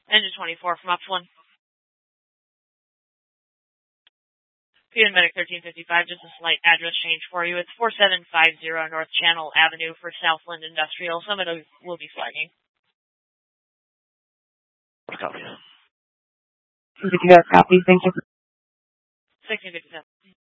Engine 24 from Ops 1. Peter Medic 1355, just a slight address change for you. It's 4750 North Channel Avenue for Southland Industrial. Someone will be flagging. Copy. Copy. Thank you. 1657.